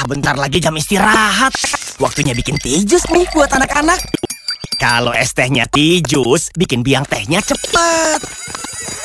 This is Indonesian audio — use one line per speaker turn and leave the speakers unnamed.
bentar lagi jam istirahat. Waktunya bikin teh jus nih buat anak-anak. Kalau es tehnya teh jus, bikin biang tehnya cepet.